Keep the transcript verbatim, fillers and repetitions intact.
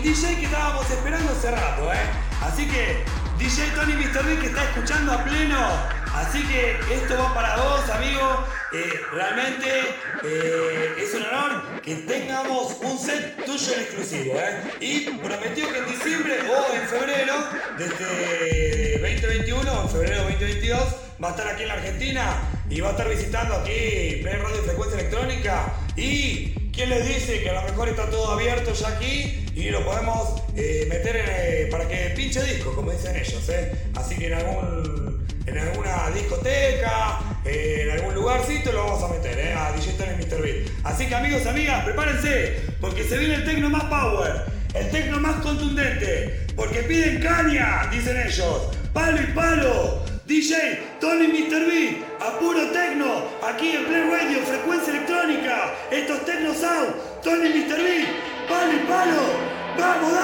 D J que estábamos esperando hace rato, ¿eh? Así que, D J Tony mister Beat que está escuchando a pleno. Así que esto va para vos, amigo. Eh, realmente eh, es un honor que tengamos un set tuyo en exclusivo, ¿eh? Y prometió que en diciembre o en febrero de este veinte veintiuno, o en febrero veinte veintidós, va a estar aquí en la Argentina y va a estar visitando aquí Play Radio y Frecuencia Electrónica. Y ¿quién les dice que a lo mejor está todo abierto ya aquí y lo podemos eh, meter en, eh, para que pinche disco, como dicen ellos, ¿eh? Así que en algún, en alguna discoteca, eh, en algún lugarcito lo vamos a meter, ¿eh? A D J Tony mister Beat. Así que amigos, amigas, prepárense, porque se viene el techno más power, el techno más contundente, porque piden caña, dicen ellos, palo y palo. D J Tony mister Beat, a puro techno, aquí en Play Radio, Frecuencia Electrónica. Estos techno sound, Tony mister Beat, palo y palo. ¡Vamos,